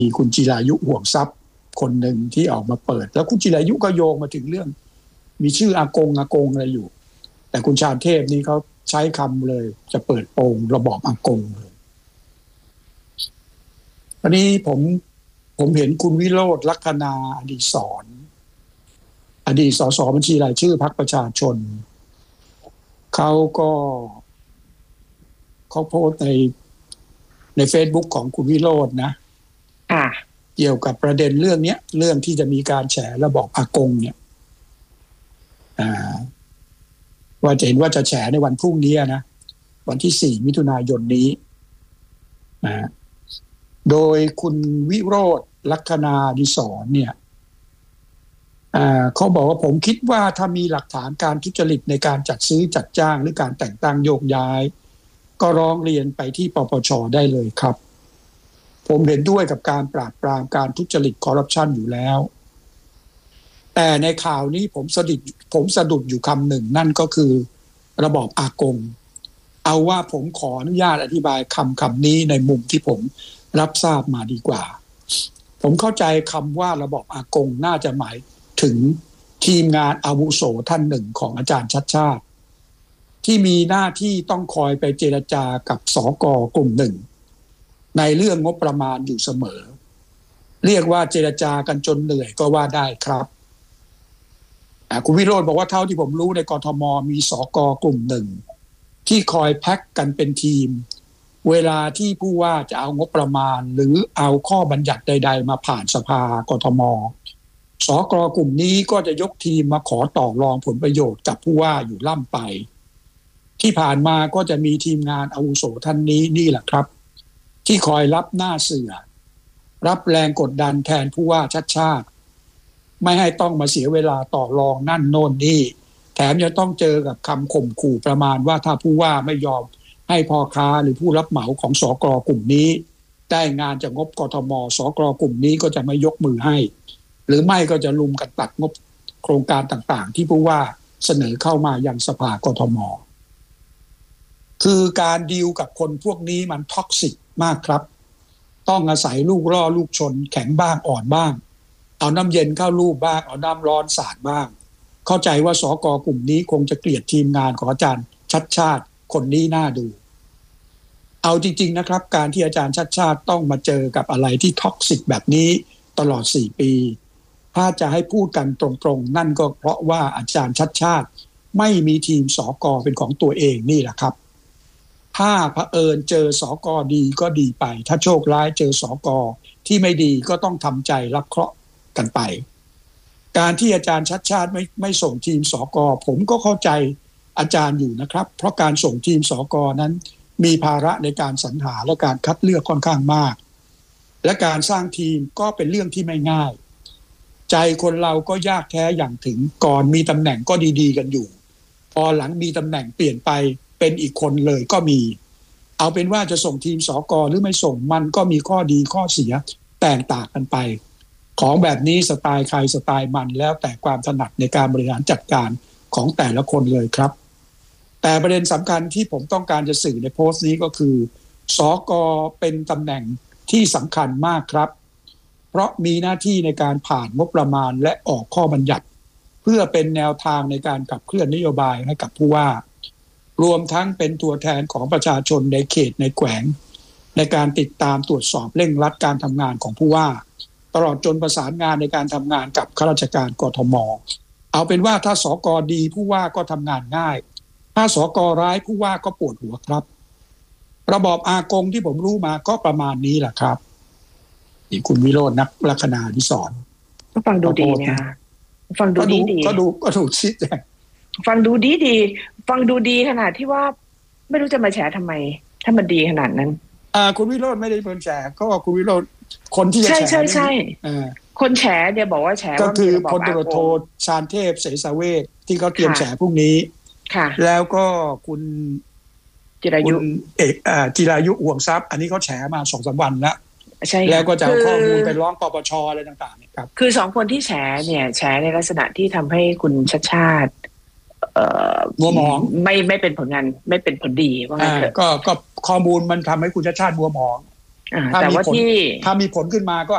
คุณจิรายุห่วงทรัพย์คนหนึ่งที่ออกมาเปิดแล้วคุณจิรายุก็โยงมาถึงเรื่องมีชื่ออากงอะไรอยู่แต่คุณชาญเทพนี่เขาใช้คำเลยจะเปิดโปงระบอบอากงเลยวันนี้ผมเห็นคุณวิโรจน์ลัคนาอดีศรอดีตสสบัญชีรายชื่อพรรคประชาชนเขาโพสต์ใน Facebook ของคุณวิโรจน์นะเกี่ยวกับประเด็นเรื่องนี้เรื่องที่จะมีการแฉระบอบอากงเนี่ยว่าจะเห็นว่าจะแฉในวันพรุ่งนี้นะวันที่4 มิถุนายนนี้โดยคุณวิโรจน์ลัคนาอดิศรเนี่ยเขาบอกว่าผมคิดว่าถ้ามีหลักฐานการทุจริตในการจัดซื้อจัดจ้างหรือการแต่งตั้งโยกย้ายก็ร้องเรียนไปที่ปปช.ได้เลยครับผมเห็นด้วยกับการปราบปรามการทุจริตคอร์รัปชันอยู่แล้วแต่ในข่าวนี้ผมสะดุดอยู่คำหนึ่งนั่นก็คือระบอบอากงเอาว่าผมขออนุญาตอธิบายคำนี้ในมุมที่ผมรับทราบมาดีกว่าผมเข้าใจคำว่าระบอบอากงน่าจะหมายถึงทีมงานอาวุโสท่านหนึ่งของอาจารย์ชัชชาติที่มีหน้าที่ต้องคอยไปเจรจากับสก.กลุ่มหนึ่งในเรื่องงบประมาณอยู่เสมอเรียกว่าเจรจากันจนเหนื่อยก็ว่าได้ครับคุณวิโรจน์บอกว่าเท่าที่ผมรู้ในกทม.มีสก.กลุ่มหนึ่งที่คอยแพ็กกันเป็นทีมเวลาที่ผู้ว่าจะเอางบประมาณหรือเอาข้อบัญญัติใดๆมาผ่านสภากทม.สก.กลุ่มนี้ก็จะยกทีมมาขอต่อรองผลประโยชน์กับผู้ว่าอยู่ล่ำไปที่ผ่านมาก็จะมีทีมงานอาวุโสท่านนี้นี่แหละครับที่คอยรับหน้าเสือรับแรงกดดันแทนผู้ว่าชัดชาติไม่ให้ต้องมาเสียเวลาต่อรองนั่นโน่นนี่แถมยังต้องเจอกับคำข่มขู่ประมาณว่าถ้าผู้ว่าไม่ยอมให้พ่อค้าหรือผู้รับเหมาของสก.กลุ่มนี้ได้งานจากงบกทม.สก.กลุ่มนี้ก็จะไม่ยกมือให้หรือไม่ก็จะลุมกันตัดงบโครงการต่างๆที่ผู้ว่าเสนอเข้ามายังสภากทม.คือการดีลกับคนพวกนี้มันท็อกซิกมากครับต้องอาศัยลูกล่อลูกชนแข็งบ้างอ่อนบ้างเอาน้ำเย็นเข้าลูบบ้างเอาน้ำร้อนสาดบ้างเข้าใจว่าสก.กลุ่มนี้คงจะเกลียดทีมงานของอาจารย์ชัดชาติคนนี้น่าดูเอาจริงๆนะครับการที่อาจารย์ชัดชาติต้องมาเจอกับอะไรที่ท็อกซิกแบบนี้ตลอด4 ปีถ้าจะให้พูดกันตรงๆนั่นก็เพราะว่าอาจารย์ชัดชาติไม่มีทีมสก.เป็นของตัวเองนี่แหละครับถ้าเผอิญเจอสก.ดีก็ดีไปถ้าโชคร้ายเจอสก.ที่ไม่ดีก็ต้องทำใจรับเคราะห์กันไปการที่อาจารย์ชัดชาติไม่ส่งทีมสก.ผมก็เข้าใจอาจารย์อยู่นะครับเพราะการส่งทีมสก.นั้นมีภาระในการสรรหาและการคัดเลือกค่อนข้างมากและการสร้างทีมก็เป็นเรื่องที่ไม่ง่ายใจคนเราก็ยากแท้อย่างถึงก่อนมีตำแหน่งก็ดีๆกันอยู่พอหลังมีตำแหน่งเปลี่ยนไปเป็นอีกคนเลยก็มีเอาเป็นว่าจะส่งทีมสก.หรือไม่ส่งมันก็มีข้อดีข้อเสียแตกต่างกันไปของแบบนี้สไตล์ใครสไตล์มันแล้วแต่ความถนัดในการบริหารจัดการของแต่ละคนเลยครับแต่ประเด็นสำคัญที่ผมต้องการจะสื่อในโพสต์นี้ก็คือสก.เป็นตำแหน่งที่สำคัญมากครับเพราะมีหน้าที่ในการผ่านงบประมาณและออกข้อบัญญัติเพื่อเป็นแนวทางในการขับเคลื่อนนโยบายให้กับผู้ว่ารวมทั้งเป็นตัวแทนของประชาชนในเขตในแขวงในการติดตามตรวจสอบเร่งรัดการทำงานของผู้ว่าตลอดจนประสานงานในการทำงานกับข้าราชการกทม.เอาเป็นว่าถ้าสก.ดีผู้ว่าก็ทำงานง่ายถ้าสก.ร้ายผู้ว่าก็ปวดหัวครับระบอบอากงที่ผมรู้มาก็ประมาณนี้แหละครับนี่คุณวิโรจน์ลัคนาอดิศรก็ฟังดูดีนะฟังดูดีก็ถูกชี้แจงฟังดูดีฟังดูดีขนาดที่ว่าไม่รู้จะมาแฉทำไมถ้ามันดีขนาดนั้นคุณวิโรจน์ไม่ได้เป็นแฉก็คุณวิโรจน์คนที่จะแฉใช่คนแฉเนี่ยบอกว่าแฉก็คือพลตำรวจโทชาญเทพเสสเวชที่เขาเตรียมแฉพรุ่งนี้แล้วก็คุณจิรายุห่วงทรัพย์อันนี้เขาแฉมา 2-3 วันแล้วแล้วก็จะเอาข้อมูลไปร้องปปช.อะไรต่างๆเนี่ยครับคือ2 คนที่แฉเนี่ยแฉในลักษณะที่ทำให้คุณชัชชาติมัวหมองไม่เป็นผลงานไม่เป็นผลดีว่างั้นเถอะก็ข้อมูลมันทำให้คุณชัชชาติมัวหมองแต่ว่าถ้ามีผลขึ้นมาก็